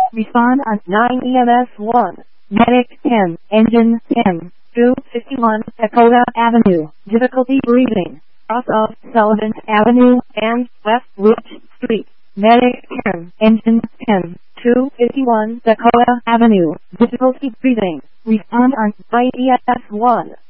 Respond on 9 EMS 1. Medic 10. Engine 10. 251 Dakota Avenue. Difficulty breathing. Cross of Sullivan Avenue and West Ridge Street. Medic 10. Engine 10. 251 Dakota Avenue. Difficulty breathing. Respond on 9 EMS 1.